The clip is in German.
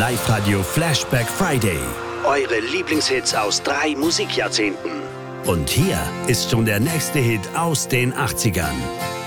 Live-Radio Flashback Friday. Eure Lieblingshits aus 3 Musikjahrzehnten. Und hier ist schon der nächste Hit aus den 80ern.